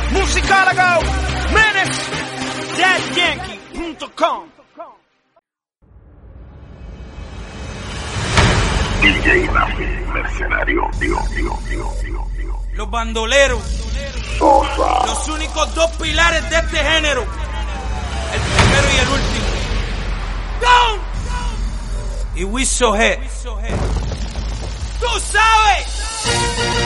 Musicólogo, Menes, DadYankee.com. DJ Nafi, mercenario, Los bandoleros, Sosa, los únicos dos pilares de este género, el primero y el último. ¡Go! Y We So Hot. ¡Tú sabes!